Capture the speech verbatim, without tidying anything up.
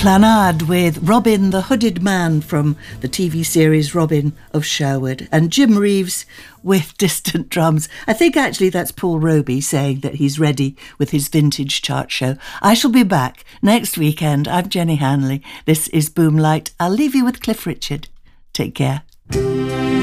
Clanad with Robin the Hooded Man from the T V series Robin of Sherwood, and Jim Reeves with Distant Drums. I think actually that's Paul Roby saying that he's ready with his vintage chart show. I shall be back next weekend. I'm Jenny Hanley. This is Boomlight. I'll leave you with Cliff Richard. Take care.